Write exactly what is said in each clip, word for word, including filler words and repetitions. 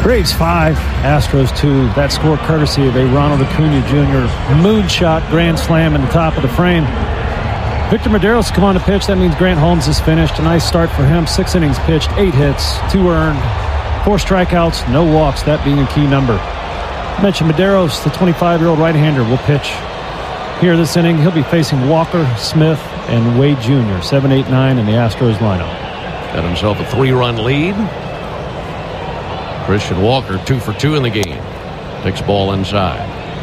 Braves five, Astros two. That score courtesy of a Ronald Acuna Junior moonshot grand slam in the top of the frame. Victor Mederos come on to pitch. That means Grant Holmes is finished. A nice start for him. Six innings pitched, eight hits, two earned, four strikeouts, no walks, that being a key number. I mentioned Mederos, the twenty-five-year-old right-hander, will pitch here this inning. He'll be facing Walker, Smith, and Wade Junior seven, eight, nine in the Astros lineup. Got himself a three-run lead. Christian Walker, two for two in the game. Takes ball inside.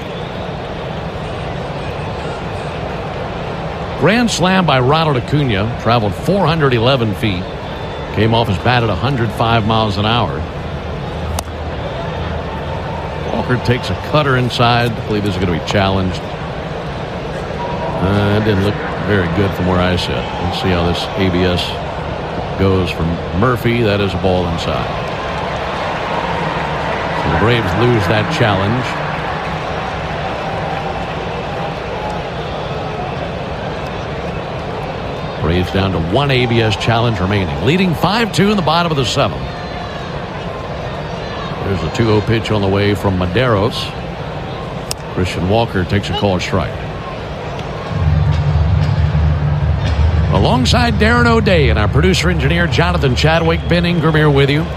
Grand slam by Ronald Acuna. Traveled four hundred eleven feet. Came off his bat at one hundred five miles an hour. Walker takes a cutter inside. I believe this is going to be challenged. Uh, it didn't look very good from where I sit. Let's see how this A B S goes from Murphy. That is a ball inside. The Braves lose that challenge. Braves down to one A B S challenge remaining. Leading five two in the bottom of the seventh. There's a two oh pitch on the way from Mederos. Christian Walker takes a called strike. Alongside Darren O'Day and our producer-engineer Jonathan Chadwick, Ben Ingram here with you.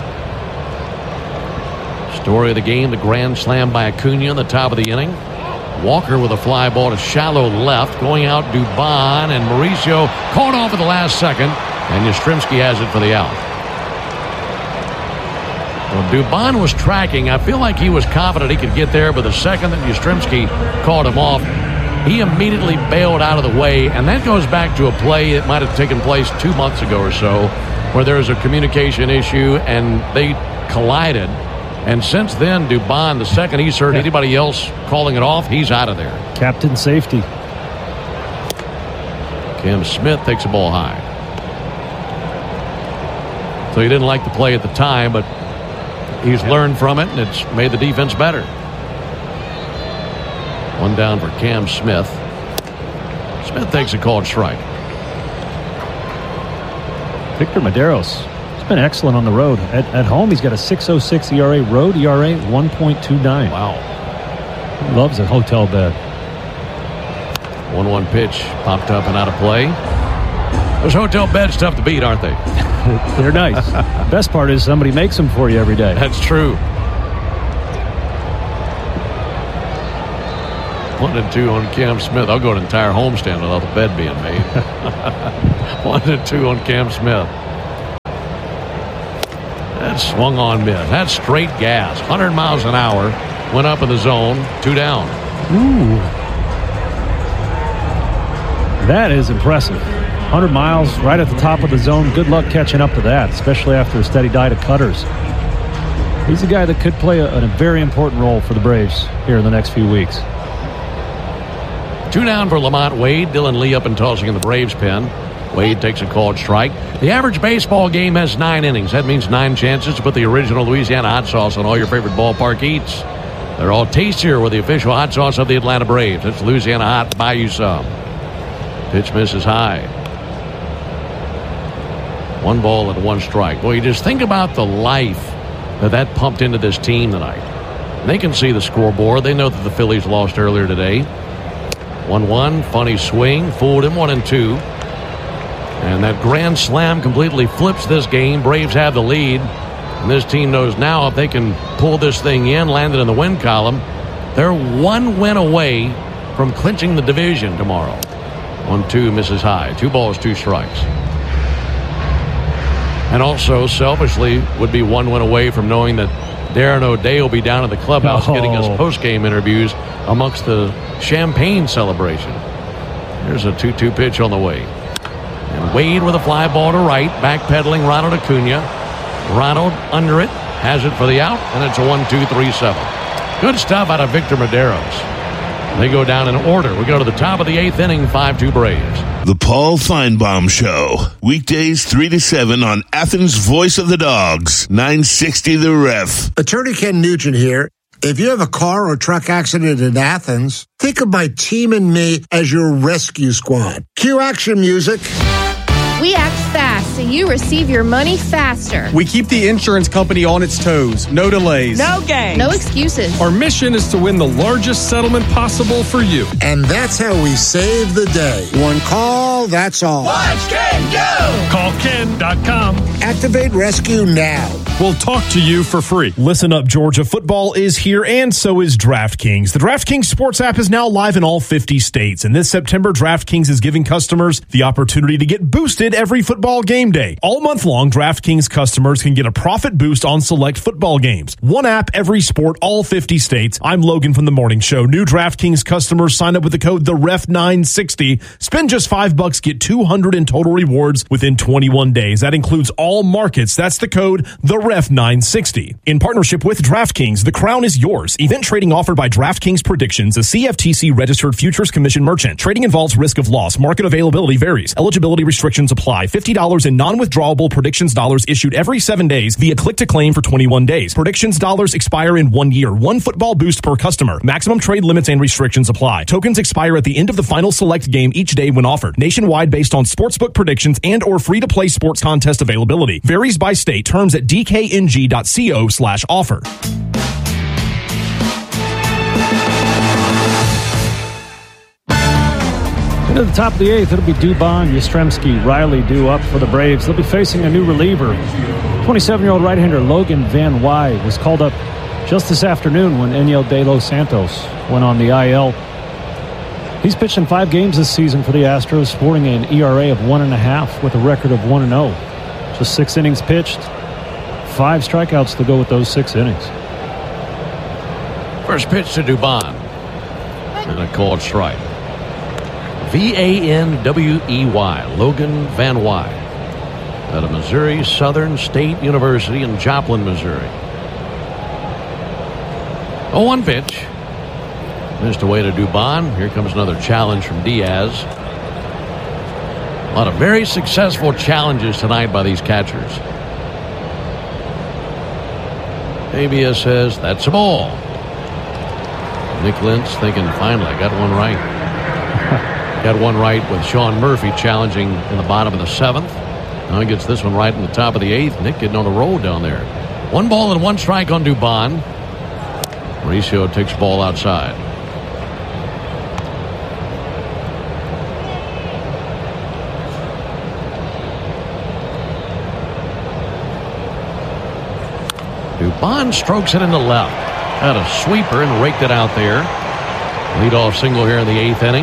Story of the game, the grand slam by Acuna in the top of the inning. Walker with a fly ball to shallow left. Going out Dubon, and Mauricio caught off at the last second. And Yastrzemski has it for the out. Well, Dubon was tracking. I feel like he was confident he could get there, but the second that Yastrzemski caught him off, he immediately bailed out of the way. And that goes back to a play that might have taken place two months ago or so, where there was a communication issue and they collided. And since then, Dubon, the second he's heard anybody else calling it off, he's out of there. Captain safety. Cam Smith takes a ball high. So he didn't like the play at the time, but he's learned from it, and it's made the defense better. One down for Cam Smith. Smith takes a called strike. Victor Mederos. Been excellent on the road. At, at home, he's got a six oh six E R A. Road E R A, one point two nine. Wow. He loves a hotel bed. one one pitch popped up and out of play. Those hotel beds tough to beat, aren't they? They're nice. Best part is somebody makes them for you every day. That's true. One and two on Cam Smith. I'll go an entire homestand without the bed being made. One and two on Cam Smith. That swung on mid. That's straight gas. one hundred miles an hour. Went up in the zone. Two down. Ooh. That is impressive. one hundred miles right at the top of the zone. Good luck catching up to that, especially after a steady diet of cutters. He's a guy that could play a, a very important role for the Braves here in the next few weeks. Two down for Lamont Wade. Dylan Lee up and tossing in the Braves pen. Wade takes a called strike. The average baseball game has nine innings. That means nine chances to put the original Louisiana hot sauce on all your favorite ballpark eats. They're all tastier with the official hot sauce of the Atlanta Braves. It's Louisiana Hot. Buy you some. Pitch misses high. One ball and one strike. Boy, you just think about the life that that pumped into this team tonight. They can see the scoreboard. They know that the Phillies lost earlier today. one one. Funny swing. Fooled him. one and two. And that grand slam completely flips this game. Braves have the lead. And this team knows now if they can pull this thing in, land it in the win column, they're one win away from clinching the division tomorrow. one two misses high. Two balls, two strikes. And also, selfishly, would be one win away from knowing that Darren O'Day will be down in the clubhouse oh. getting us post-game interviews amongst the champagne celebration. Here's a two two pitch on the way. And Wade with a fly ball to right, backpedaling Ronald Acuna. Ronald under it, has it for the out, and it's a one two three seven. Good stuff out of Victor Mederos. They go down in order. We go to the top of the eighth inning, five two Braves. The Paul Feinbaum Show. Weekdays three to seven on Athens' Voice of the Dogs, nine sixty The Ref. Attorney Ken Nugent here. If you have a car or truck accident in Athens, think of my team and me as your rescue squad. Cue action music. We act fast so you receive your money faster. We keep the insurance company on its toes. No delays. No games. No excuses. Our mission is to win the largest settlement possible for you. And that's how we save the day. One call, that's all. Watch Ken go! Call Ken dot com. Activate Rescue now. We'll talk to you for free. Listen up, Georgia. Football is here, and so is DraftKings. The DraftKings Sports app is now live in all fifty states, and this September, DraftKings is giving customers the opportunity to get boosted every football game day. All month long, DraftKings customers can get a profit boost on select football games. One app, every sport, all fifty states. I'm Logan from The Morning Show. New DraftKings customers sign up with the code the ref nine sixty. Spend just five bucks, get two hundred in total rewards within twenty-one days. That includes all markets. That's the code the ref nine sixty. In partnership with DraftKings, the crown is yours. Event trading offered by DraftKings Predictions, a C F T C registered futures commission merchant. Trading involves risk of loss. Market availability varies. Eligibility restrictions apply. fifty dollars in non-withdrawable predictions dollars issued every seven days via click to claim for twenty-one days. Predictions dollars expire in one year. One football boost per customer. Maximum trade limits and restrictions apply. Tokens expire at the end of the final select game each day when offered. Nationwide based on sportsbook predictions and or free-to-play sports contest availability. Varies by state. Terms at d k n g dot co slash offer. Into the top of the eighth, it'll be Dubon, Yastrzemski, Riley due up for the Braves. They'll be facing a new reliever. twenty-seven-year-old right-hander Logan Van Wy was called up just this afternoon when Enyel De Los Santos went on the I L. He's pitched in five games this season for the Astros, sporting an E R A of one and a half with a record of one and oh. Just six innings pitched, five strikeouts to go with those six innings. First pitch to Dubon, and a called strike. V A N W E Y, Logan Van Wy, out of Missouri Southern State University in Joplin, Missouri. oh one pitch. Missed away to Dubon. Here comes another challenge from Diaz. A lot of very successful challenges tonight by these catchers. A B S says that's a ball. Nick Lentz thinking, finally, I got one right. Got one right with Sean Murphy challenging in the bottom of the seventh. Now he gets this one right in the top of the eighth. Nick getting on a roll down there. One ball and one strike on Dubon. Mauricio takes ball outside. Dubon strokes it in the left. Had a sweeper and raked it out there. Leadoff single here in the eighth inning.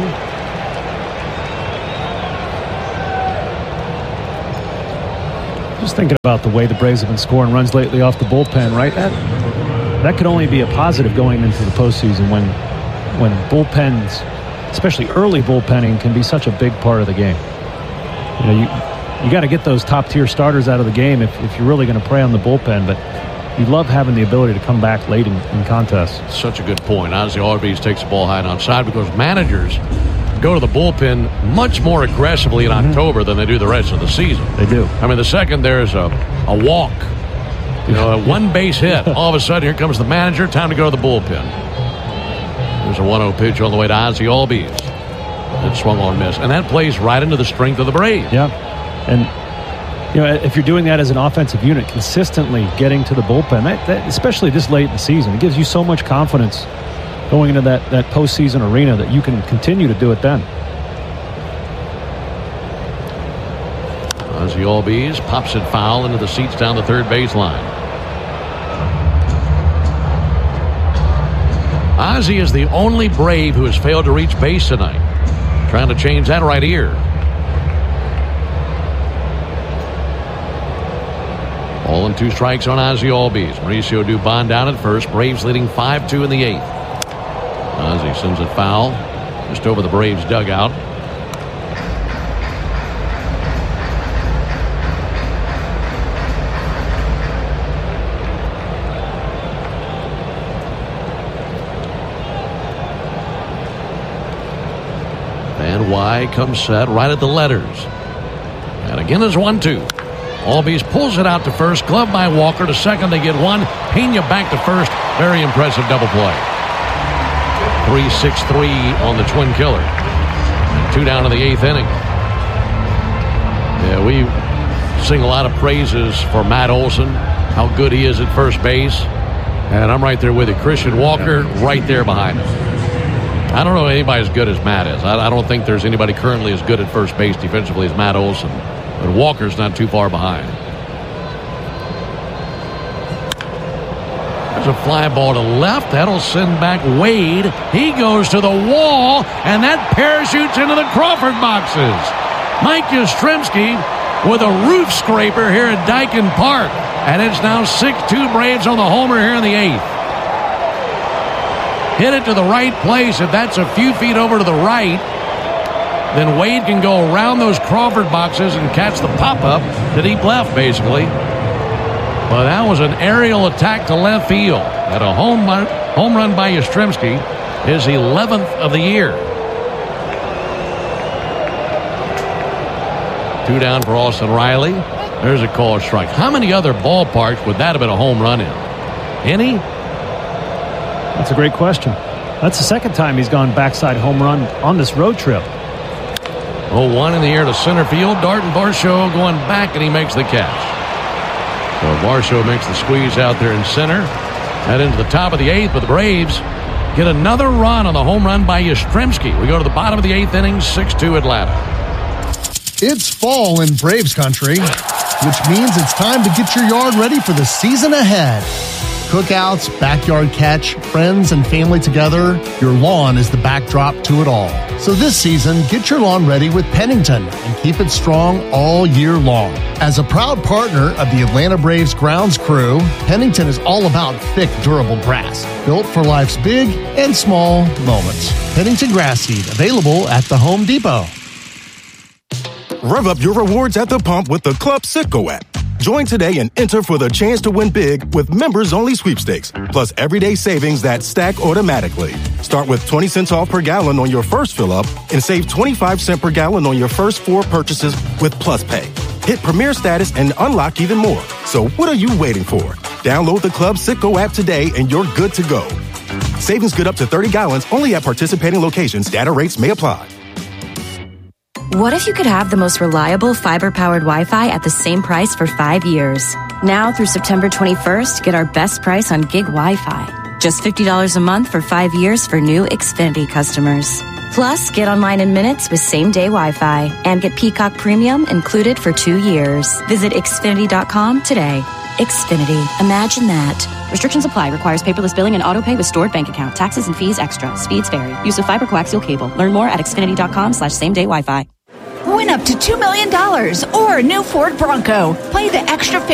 Just thinking about the way the Braves have been scoring runs lately off the bullpen, right? That that could only be a positive going into the postseason when when bullpens, especially early bullpenning, can be such a big part of the game. You know, you you got to get those top tier starters out of the game if, if you're really going to prey on the bullpen, but you love having the ability to come back late in, in contests. Such a good point. Ozzie Albies takes the ball high and outside because managers go to the bullpen much more aggressively in mm-hmm. October than they do the rest of the season. They do. I mean, the second there's a, a walk, you know, a one base hit, all of a sudden here comes the manager, time to go to the bullpen. There's a one oh pitch on the way to Ozzie Albies. It swung on miss. And that plays right into the strength of the Braves. Yeah. And, you know, if you're doing that as an offensive unit, consistently getting to the bullpen, that, that, especially this late in the season, it gives you so much confidence going into that, that postseason arena that you can continue to do it then. Ozzie Albies pops it foul into the seats down the third baseline. Ozzie is the only Brave who has failed to reach base tonight. Trying to change that right here. Ball and two strikes on Ozzie Albies. Mauricio Dubon down at first. Braves leading five two in the eighth. Ozzie sends it foul just over the Braves dugout. Van Wy comes set right at the letters. And again is one two. Albies pulls it out to first. Glove by Walker to second. They get one. Pena back to first. Very impressive double play. three six three on the twin killer. And two down in the eighth inning. Yeah, we sing a lot of praises for Matt Olson, how good he is at first base. And I'm right there with you. Christian Walker, right there behind him. I don't know anybody as good as Matt is. I, I don't think there's anybody currently as good at first base defensively as Matt Olson. But Walker's not too far behind. There's a fly ball to left. That'll send back Wade. He goes to the wall, and that parachutes into the Crawford boxes. Mike Yastrzemski with a roof scraper here at Daikin Park. And it's now six two Braves on the homer here in the eighth. Hit it to the right place. If that's a few feet over to the right, then Wade can go around those Crawford boxes and catch the pop-up to deep left, basically. But that was an aerial attack to left field. At a home run, home run by Yastrzemski, his eleventh of the year. Two down for Austin Riley. There's a call strike. How many other ballparks would that have been a home run in? Any? That's a great question. That's the second time he's gone backside home run on this road trip. oh one in the air to center field. Darton Varsho going back, and he makes the catch. So Varsho makes the squeeze out there in center. Head into the top of the eighth, but the Braves get another run on the home run by Yastrzemski. We go to the bottom of the eighth inning, six two Atlanta. It's fall in Braves country, which means it's time to get your yard ready for the season ahead. Cookouts, backyard catch, friends and family together, your lawn is the backdrop to it all. So this season, get your lawn ready with Pennington and keep it strong all year long. As a proud partner of the Atlanta Braves grounds crew, Pennington is all about thick, durable grass, built for life's big and small moments. Pennington Grass Seed, available at the Home Depot. Rev up your rewards at the pump with the Club Citgo app. Join today and enter for the chance to win big with members-only sweepstakes, plus everyday savings that stack automatically. Start with twenty cents off per gallon on your first fill-up and save twenty-five cents per gallon on your first four purchases with Plus Pay. Hit Premier status and unlock even more. So what are you waiting for? Download the Club Citgo app today and you're good to go. Savings good up to thirty gallons only at participating locations. Data rates may apply. What if you could have the most reliable fiber-powered Wi-Fi at the same price for five years? Now through September twenty-first, get our best price on gig Wi-Fi. Just fifty dollars a month for five years for new Xfinity customers. Plus, get online in minutes with same-day Wi-Fi and get Peacock Premium included for two years. Visit Xfinity dot com today. Xfinity. Imagine that. Restrictions apply. Requires paperless billing and autopay with stored bank account. Taxes and fees extra. Speeds vary. Use of fiber coaxial cable. Learn more at Xfinity dot com slash same-day Wi-Fi. Win up to two million dollars or a new Ford Bronco. Play the extra